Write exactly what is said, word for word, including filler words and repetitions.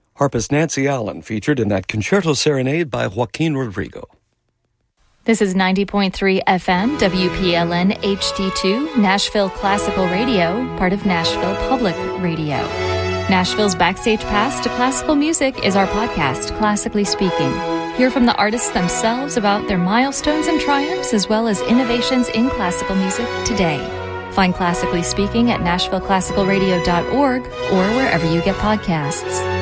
Harpist Nancy Allen featured in that concerto serenade by Joaquin Rodrigo. This is ninety point three F M, W P L N H D two, Nashville Classical Radio, part of Nashville Public Radio. Nashville's Backstage Pass to Classical Music is our podcast, Classically Speaking. Hear from the artists themselves about their milestones and triumphs, as well as innovations in classical music today. Find Classically Speaking at nashville classical radio dot org or wherever you get podcasts.